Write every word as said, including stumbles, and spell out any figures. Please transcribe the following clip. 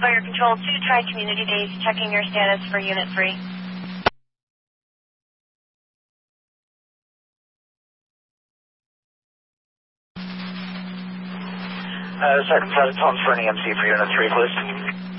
Fire Control two, Tri-Community Base, checking your status for Unit three. Uh, Sergeant Pleasant, for an E M C for Unit three, please.